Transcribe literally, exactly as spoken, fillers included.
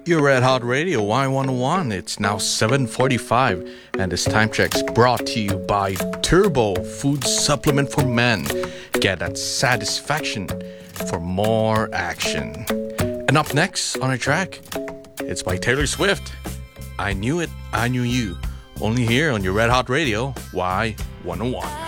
Your Red Hot Radio Y one oh one. It's now seven forty-five, and this time check's brought to you by Turbo Food Supplement for Men. Get that satisfaction for more action. And up next on our track, it's by Taylor Swift. I Knew It, I Knew You. Only here on your Red Hot Radio Y one oh one.